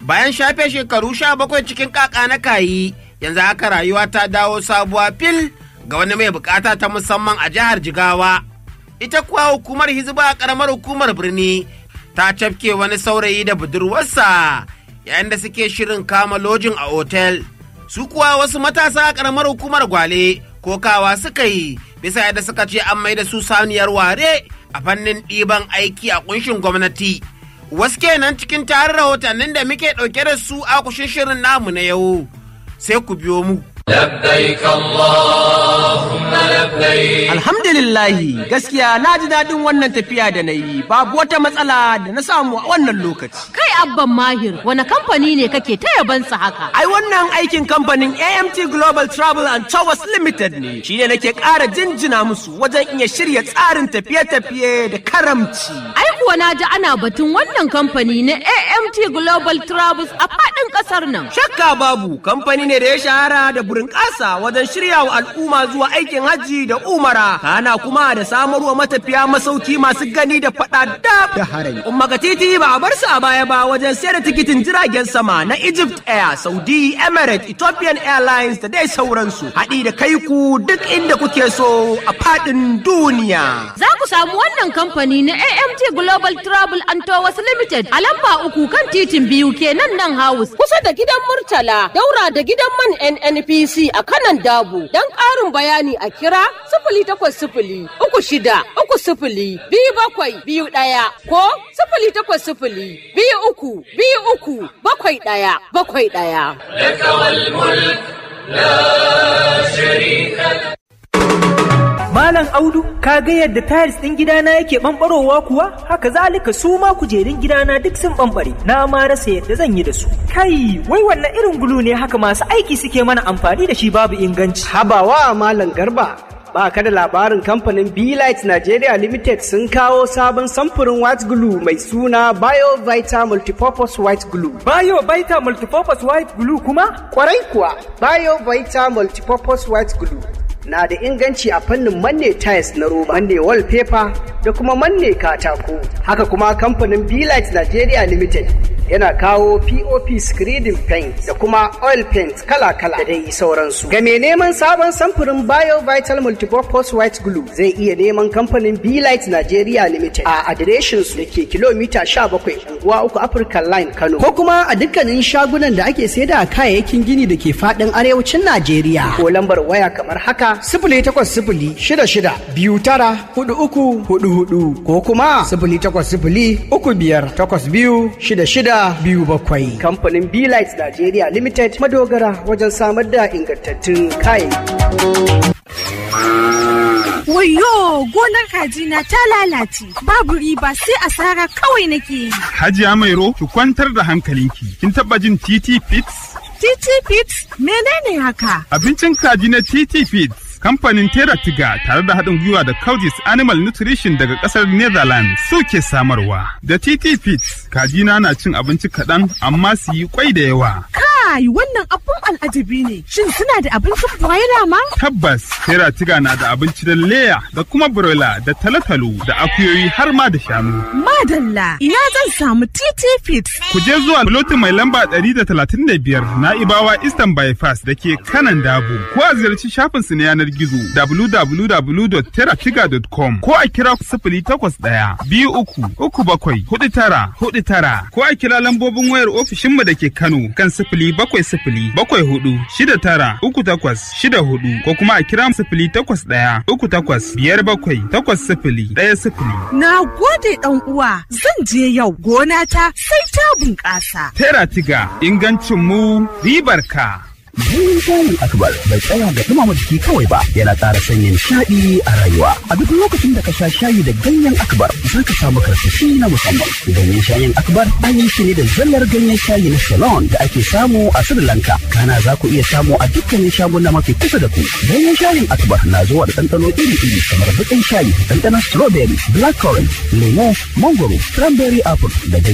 Bayan shafe shekaru 17 cikin kaka na kayi, yanzu haka rayuwa ta dawo sabuwa fil ga wani mai bukata ta musamman a jihar Jigawa. Ita kuwa hukumar Hizba a karamar hukumar birni ta cafke wani saurayi da budurwarsa yayin da suke shirin kama lojin a otel. Su kuwa wasu matasa a karamar hukumar Gwale kokawa suka yi bisa yadda suka ce an mai da su saniyar ware a fannin ɗiban aiki a kunshin gwamnati. Wasu kenan cikin tarin rahotannin da muke ɗauke da su a kushin shirin namu na yau. Sai ku biyo mu. Labbaik Allahumma labbaik. Alhamdulillahi, gaskiya na ji daɗin wannan tafiya da na yi, babu wata matsala da na samu a wannan lokaci. Kai Abban Mahir, wani kamfani ne kake ta yabansa haka? Ai wannan aikin kamfanin AMT Global Travel and Tours Limited ne, shi ne nake ƙara jinjina musu wajen iya shirya tsarin tafiye-tafiye da karamci. Ai kuwa na ji ana batun wannan kamfani na AMT Global Travels a faɗin ƙasar nan. Shakka babu, kamfani ne da ya shahara da burin ƙasa wajen shirya wa al'umma zuwa aikin hajji da umara, kana kuma da samarwa matafiya masauki masu gani da faɗa da harami. Umma ga titi ba a bar su a baya ba wajen sayar da tikitin jiragen sama na Egypt Air, Saudi, Emirates, Ethiopian Airlines da dai sauransu. Haɗi da kai ku duk inda kuke so a faɗin duniya. Za ku samu wannan kamfani na AMT Global Travel and Tours Limited a lamba 3 kan titin biyu kenan nan House, kusa da gidan Murtala, daura da gidan man NNPC a kanan Dabo. Don ƙarin bayani a kira 0800 3630 2721 ko 0800 23 7171. Lakawal mulk la sharika lak. Malam Audu, ka ga yadda tiles ɗin gidana yake ɓamɓarowa kuwa? Haka zalika su ma kujerun gidana duk sun ɓamɓare. Na ma rasa yadda zan yi da su. Kai, wai wannan irin gulu ne haka masu aiki suke mana amfani da shi babu inganci. Habawa Malam Garba, ba ka da labarin kamfanin B-Light Nigeria Limited sun kawo sabon samfurin white glue mai suna BioVita Multipurpose White Glue. BioVita Multipurpose White Glue kuma? Kwarai kuwa, BioVita Multipurpose White Glue na da inganci a fannin manne tiles na roba, manne wallpaper da kuma manne katako. Haka kuma kamfanin B-Light Nigeria Limited yana kawo POP screening paint da kuma oil paint kala-kala da dai sauransu. Ga mai neman sabon samfurin BioVital Multipurpose White Glue zai iya neman kamfanin B-Light Nigeria Limited a adireshin su da ke kilomita 17 unguwa 3 African Line Kano, ko kuma a dukkanin shagunan da ake saida kayayyakin gini da ke fadin arewacin Najeriya. Ko lambar waya kamar haka 08066294344 ko kuma 08035826627. Kamfanin B-Light Nigeria Limited madogara wajen samar da ingantattun kayayyaki. Wayyo, gonar kajina ta lalace, babu riba sai asara kawai nake yi. Hajiya Mairo, ki kwantar da hankalinki. Kin taba jin TT Fits? TT Fits? Menene haka? Abincin kaji na TT Fits. Kamfanin Terra Tiga tare da haɗin gwiwa da Coudis Animal Nutrition daga ƙasar Netherlands suke samarwa. Da TT Fits, kajina na cin abinci kaɗan amma su yi kwai da yawa. Kai, wannan abun al'ajabi ne. Shin suna da abincin broiler ma? Tabbas, Terra Tiga na da abinci da leya da kuma broiler da talotalo da akuyoyi har ma da shanu. Madalla, ina zan samu TT Fits. Ku je zuwa lotin mai lamba 135 na Ibawa Eastern Bypass da ke kanan Dabo. Ko a ziyarci shafinsu na yanar gizo www.terratiga.com ko a kira 0800-2337-4949 ko a kira lambobin wayar ofishinmu da ke Kano kan 07074393864 ko kuma a kira 08138578010. Na gode ɗan uwa, zan je yau gona ta sai ta bunƙasa. Terratiga, ingancin mu ribar ka. Ganyen shayin Akbar bai tsaya ga dumama jiki kawai ba, yana ƙara sanya nishaɗi a rayuwa. A duk lokacin da ka sha shayi da ganyen Akbar, za ka samu karsashi na musamman. Ganyen shayin Akbar an yi shi ne da zallar ganyen shayi na Ceylon da ake samu a Sri Lanka. Kana za ku iya samu a dukkanin shaguna mafi kusa da ku. Ganyen shayin Akbar na zuwa da ɗanɗano iri-iri kamar baƙin shayi, ɗanɗanon strawberry, blackcurrant, lemo, mangoro, cranberry apple da